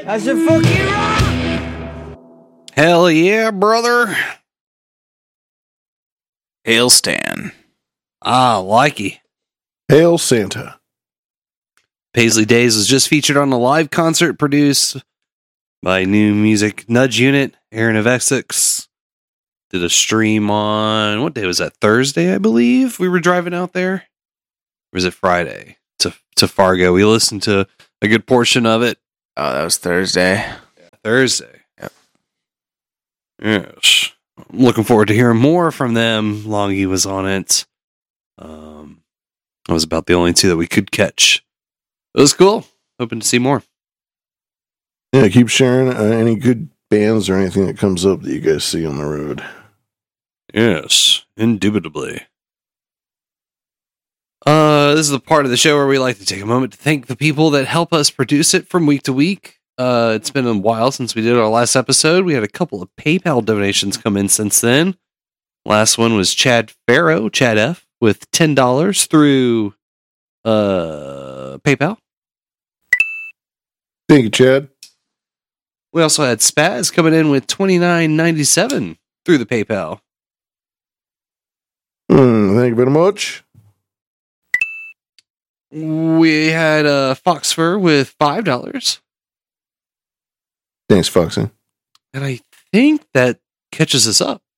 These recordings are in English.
I said, fuck you, rock! Hell yeah, brother. Hail Stan. Ah, likey. Hail Santa. Paisley Days was just featured on a live concert produced by New Music Nudge Unit. Aaron of Essex did a stream on, what day was that? Thursday, I believe. We were driving out there. Or was it Friday to Fargo? We listened to a good portion of it. Oh, that was Thursday. Yeah, Thursday. Yep. Yes. I'm looking forward to hearing more from them. Longy was on it. That was about the only two that we could catch. It was cool. Hoping to see more. Yeah, keep sharing any good bands or anything that comes up that you guys see on the road. Yes, indubitably. This is the part of the show where we like to take a moment to thank the people that help us produce it from week to week. It's been a while since we did our last episode. We had a couple of PayPal donations come in since then. Last one was Chad Farrow, Chad F, with $10 through PayPal. Thank you, Chad. We also had Spaz coming in with $29.97 through the PayPal. Thank you very much. We had Foxfur with $5. Thanks, Foxy. And I think that catches us up.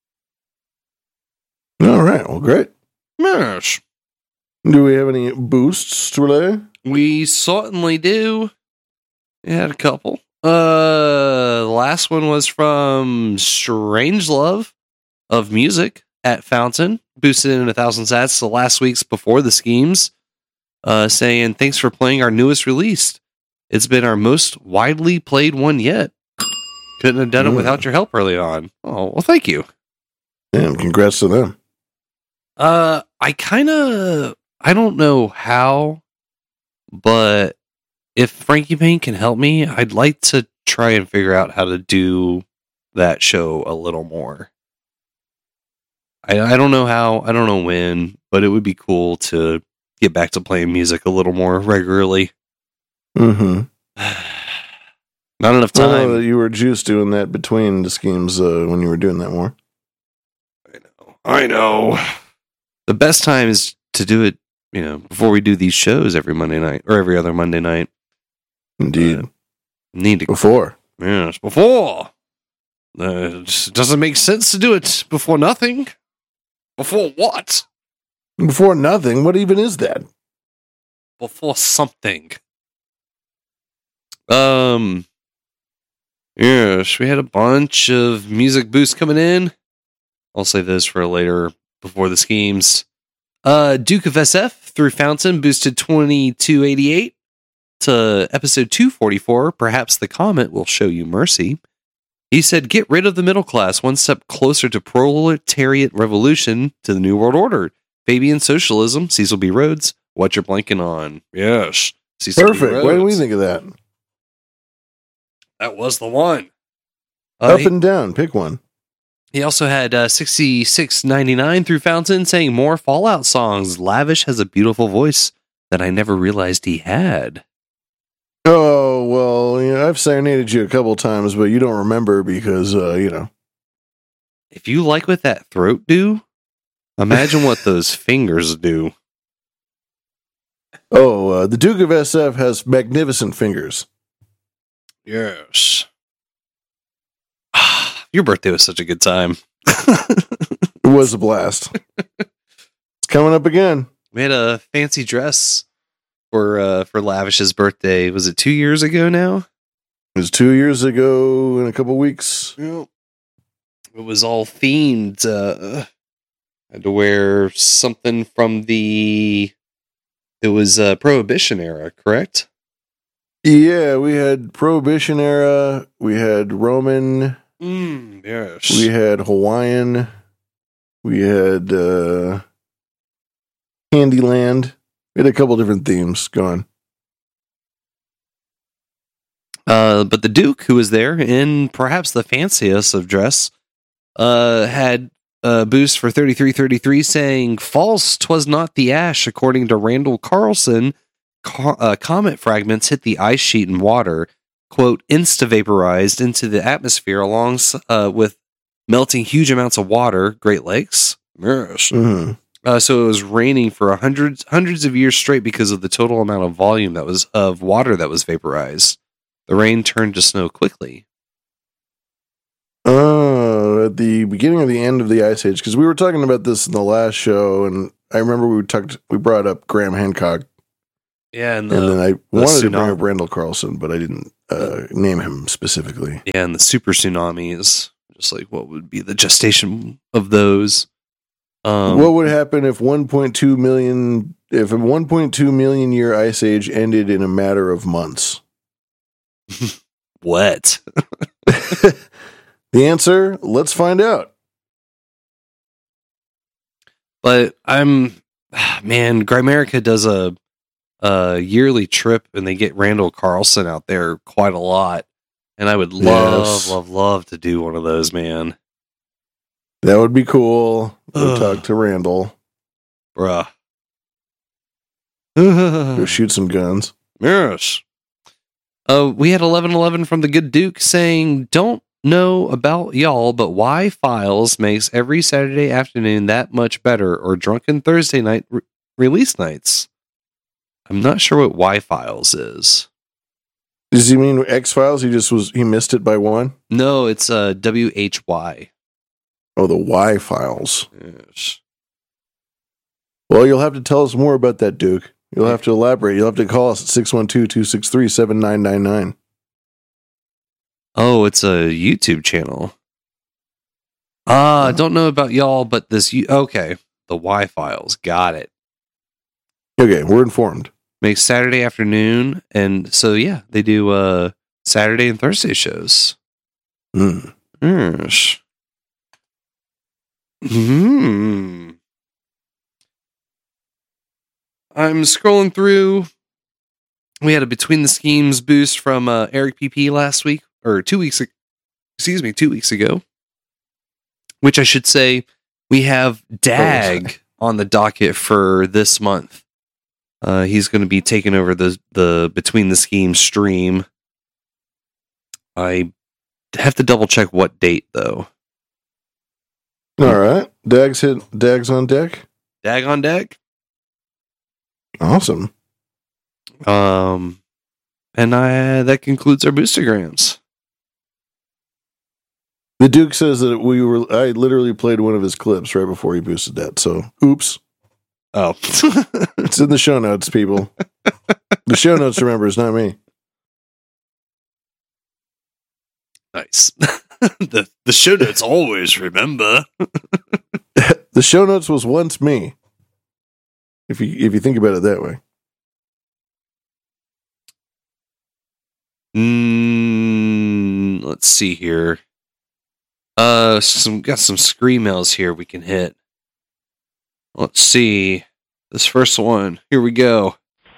All right, well, great. Yes. Do we have any boosts to relay? We certainly do. We had a couple. The last one was from Strangelove of Music at Fountain. Boosted in 1,000 sats the last week's before the schemes. Saying, thanks for playing our newest release. It's been our most widely played one yet. Couldn't have done it without your help early on. Oh, well, thank you. And congrats to them. I don't know how, but if Frankie Payne can help me, I'd like to try and figure out how to do that show a little more. I don't know how, I don't know when, but it would be cool to get back to playing music a little more regularly. Mm-hmm. Not enough I know time. that you were juiced doing that between the schemes when you were doing that more. I know. The best time is to do it, before we do these shows every Monday night or every other Monday night. Indeed. Need to Before. Yes, before. It just doesn't make sense to do it before nothing. Before what? Before nothing? What even is that? Before something. Yes, we had a bunch of music boosts coming in. I'll save those for later before the schemes. Duke of SF through Fountain boosted 2288 to episode 244. Perhaps the comet will show you mercy. He said, get rid of the middle class, one step closer to proletariat revolution to the New World Order. Fabian socialism, Cecil B. Rhodes, what you're blanking on. Yes. Cecil B. Perfect. Rhodes. Why didn't we think of that? That was the one. Up and down. Pick one. He also had 6699 through Fountain saying more Fallout songs. Lavish has a beautiful voice that I never realized he had. Oh, well, I've serenaded you a couple times, but you don't remember because, If you like what that throat do, imagine what those fingers do. Oh, the Duke of SF has magnificent fingers. Yes. Your birthday was such a good time. It was a blast. It's coming up again. We had a fancy dress for Lavish's birthday. Was it 2 years ago now? It was 2 years ago in a couple weeks. Yep. It was all themed. Had to wear something from it was Prohibition era, correct? Yeah, we had Prohibition era. We had Roman. Yes. We had Hawaiian. We had Candyland. We had a couple different themes going. But the Duke, who was there in perhaps the fanciest of dress, had a boost for 3333 saying, false, 'twas not the ash, according to Randall Carlson. Comet fragments hit the ice sheet and water. quote, insta-vaporized into the atmosphere along with melting huge amounts of water, Great Lakes. Yes. So it was raining for hundreds of years straight because of the total amount of volume of water that was vaporized. The rain turned to snow quickly. At the beginning of the end of the Ice Age, because we were talking about this in the last show, and I remember we brought up Graham Hancock. Yeah, and then I wanted to bring up Randall Carlson, but I didn't name him specifically. Yeah, and the super tsunamis, just like what would be the gestation of those. What would happen if 1.2 million year Ice Age ended in a matter of months? What? The answer, let's find out. But Grimerica does a yearly trip, and they get Randall Carlson out there quite a lot. And I would love to do one of those, man. That would be cool. Go talk to Randall. Bruh. Go shoot some guns. Yes. We had 1111 from the Good Duke saying, don't know about y'all, but Y-Files makes every Saturday afternoon that much better, or Drunken Thursday night release nights. I'm not sure what Y-Files is. Does he mean X-Files? He missed it by one? No, it's WHY. Oh, the Y-Files. Yes. Well, you'll have to tell us more about that, Duke. You'll have to elaborate. You'll have to call us at 612-263-7999. Oh, it's a YouTube channel. I don't know about y'all, but okay. The Y-Files. Got it. Okay, we're informed. Makes Saturday afternoon, and so yeah, they do Saturday and Thursday shows. Mm. Yes. I'm scrolling through. We had a Between the Schemes boost from Eric PP last week, or 2 weeks ago. Which I should say, we have Dag on the docket for this month. He's going to be taking over the Between the Schemes stream. I have to double check what date though. All right, Dag's on deck. Dag on deck. Awesome. And that concludes our Boostergrams. The Duke says that I literally played one of his clips right before he boosted that. So, oops. Oh. It's in the show notes, people. The show notes, remember, is not me. Nice. The show notes always remember. The show notes was once me. If you think about it that way. Let's see here. Got some screen mails here we can hit. Let's see. This first one. Here we go.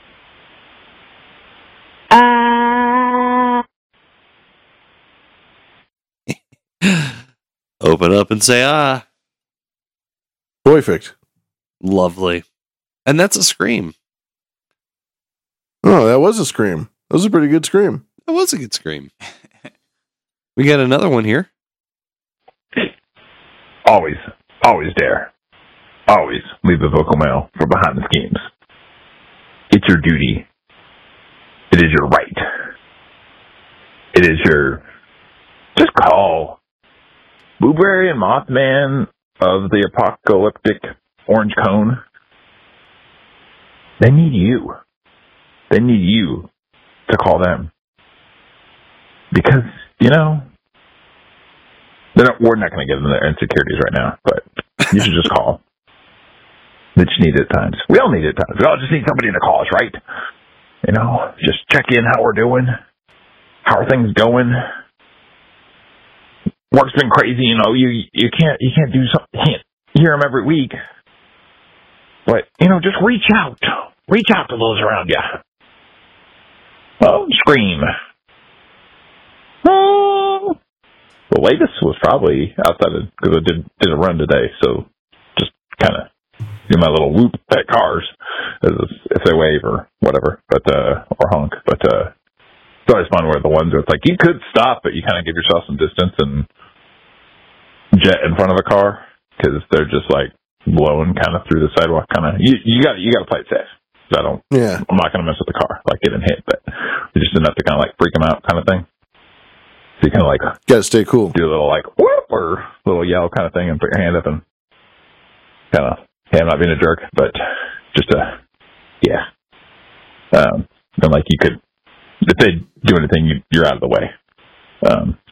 Open up and say ah. Perfect. Lovely. And that's a scream. Oh, that was a scream. That was a pretty good scream. That was a good scream. We got another one here. Always dare. Always leave a vocal mail for Behind the Schemes. It's your duty. It is your right. It is your... Just call. Blueberry and Mothman of the apocalyptic orange cone. They need you. They need you to call them. Because, we're not going to get into their insecurities right now, but you should just call. They just need it at times. We all need it at times. We all just need somebody to call us, right? Just check in how we're doing. How are things going? Work's been crazy, you can't do something, you can't hear them every week. But, just reach out. Reach out to those around you. Well, scream. Oh. The latest was probably outside because I did a run today, so just kind of do my little whoop at cars if they wave or whatever, or honk. But always fun where the ones where it's like you could stop, but you kind of give yourself some distance and jet in front of a car because they're just like blowing kind of through the sidewalk. Kind of you got to play it safe. I'm not going to mess with the car, like getting hit, but just enough to kind of like freak them out, kind of thing. So you kind of like gotta stay cool, do a little like whoop or little yell kind of thing, and put your hand up and kind of, hey, I'm not being a jerk, but just and like you could, if they do anything, you're out of the way.